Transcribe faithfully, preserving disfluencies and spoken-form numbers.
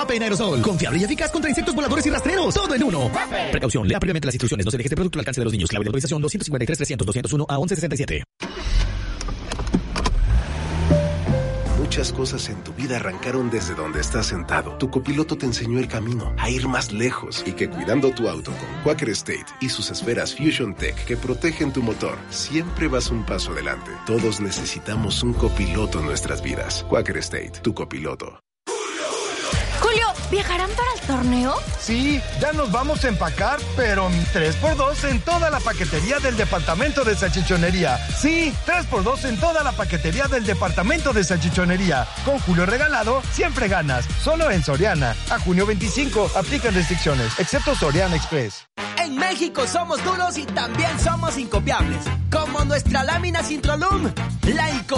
Vape en aerosol. Confiable y eficaz contra insectos voladores y rastreros. Todo en uno. Vape. Precaución. Lea previamente las instrucciones. No se deje este producto al alcance de los niños. Clave de autorización doscientos cincuenta y tres trescientos doscientos uno a once sesenta y siete. Muchas cosas en tu vida arrancaron desde donde estás sentado. Tu copiloto te enseñó el camino a ir más lejos y que cuidando tu auto con Quaker State y sus esferas Fusion Tech que protegen tu motor, siempre vas un paso adelante. Todos necesitamos un copiloto en nuestras vidas. Quaker State, tu copiloto. Julio, ¿viajarán para el torneo? Sí, ya nos vamos a empacar, pero tres por dos en toda la paquetería del departamento de salchichonería. Sí, tres por dos en toda la paquetería del departamento de salchichonería. Con Julio regalado, siempre ganas. Solo en Soriana. A junio veinticinco, aplican restricciones, excepto Soriana Express. En México somos duros y también somos incopiables. Como nuestra lámina Sintrolum, la incopiable.